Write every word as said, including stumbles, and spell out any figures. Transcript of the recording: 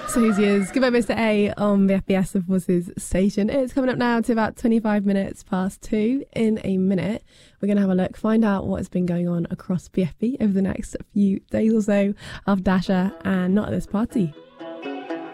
Sozia's Goodbye Mister A on the F B S, of Voices station. It's coming up now to about twenty-five minutes past two. In a minute, we're going to have a look, find out what has been going on across B F B over the next few days or so of Dasha and Not at This Party.